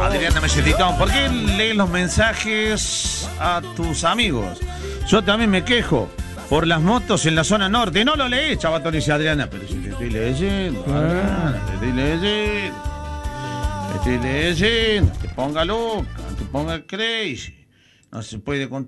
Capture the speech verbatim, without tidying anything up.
Adriana Melletito, ¿por qué lees los mensajes a tus amigos? Yo también me quejo por las motos en la zona norte. No lo lees, chavato, dice Adriana. Pero si te estoy leyendo, Adriana, te estoy leyendo. Te estoy leyendo. Te ponga loca, te ponga crazy. No se puede contar.